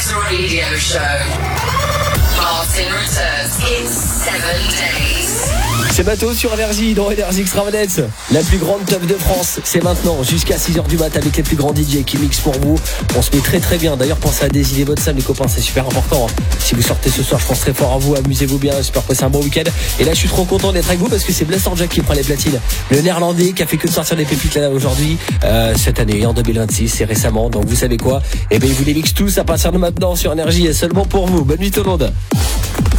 Radio Show. Martin returns in 7 days. C'est bateau sur Énergie, dans Énergie Extravagance. La plus grande teuf de France, c'est maintenant, jusqu'à 6h du mat avec les plus grands DJ qui mixent pour vous. On se met très très bien. D'ailleurs, pensez à désider votre salle, les copains, c'est super important. Si vous sortez ce soir, je pense très fort à vous. Amusez-vous bien, j'espère passer un bon week-end. Et là, je suis trop content d'être avec vous parce que c'est Blaster Jack qui prend les platines. Le néerlandais qui a fait que de sortir des pépites là aujourd'hui, cette année, en 2026 et récemment. Donc vous savez quoi? Eh bien, il vous les mixe tous à partir de maintenant sur Énergie et seulement pour vous. Bonne nuit tout le monde.